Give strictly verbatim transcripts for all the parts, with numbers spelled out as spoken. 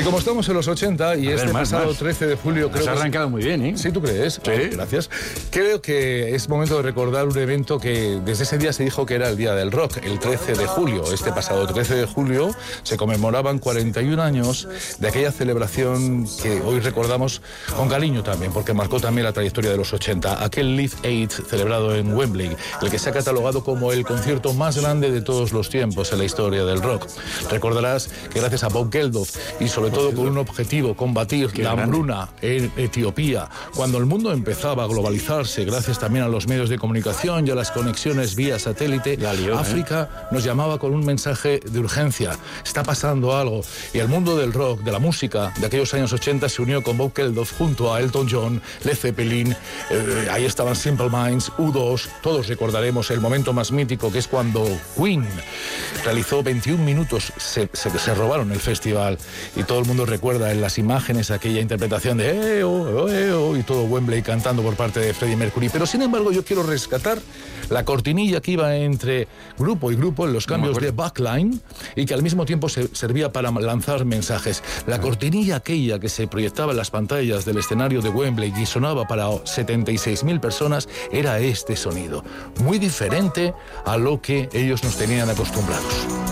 como estamos en los ochenta y A este ver, más, pasado más. trece de julio creo Has que... arrancado muy bien, ¿eh? ¿Sí, tú crees? Sí. Oh, gracias. Creo que es momento de recordar un evento que desde ese día se dijo que era el Día del Rock, el trece de julio. Este pasado trece de julio se conmemoraban cuarenta y un años de aquella celebración que hoy recordamos con cariño también, porque marcó también la trayectoria de los ochenta. Aquel Live Aid celebrado en Wembley, el que se ha catalogado como el concierto más grande de todos los tiempos en la historia del rock. Recordarás que gracias a Bob Geldof y sobre todo con un objetivo, combatir Qué la grande. hambruna en Etiopía, cuando el mundo empezaba a globalizarse gracias también a los medios de comunicación y a las conexiones vía satélite, La lió, ¿eh? África nos llamaba con un mensaje de urgencia. Está pasando algo. Y el mundo del rock, de la música de aquellos años ochenta se unió con Bob Geldof junto a Elton John, Led Zeppelin, eh, ahí estaban Simple Minds, U dos, todos recordaremos el momento más mítico que es cuando Queen realizó veintiún minutos, se, se, se robaron el festival y todo el mundo recuerda en las imágenes aquella interpretación de eo, eo, y todo Wembley cantando por parte de Freddie Mercury. Pero sin embargo yo quiero rescatar la cortinilla que iba entre grupo y grupo en los cambios No de backline y que al mismo tiempo se servía para lanzar mensajes. La cortinilla aquella que se proyectaba en las pantallas del escenario de Wembley y sonaba para setenta y seis mil personas era este sonido, muy diferente a lo que ellos nos tenían acostumbrados.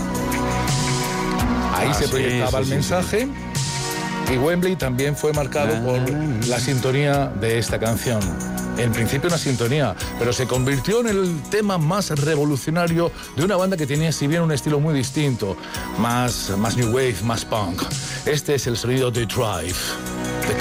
Ahí Ah, se sí, proyectaba sí, el sí, mensaje y Wembley también fue marcado por la sintonía de esta canción. En principio una sintonía, pero se convirtió en el tema más revolucionario de una banda que tenía, si bien, un estilo muy distinto, más, más new wave, más punk. Este es el sonido de Drive.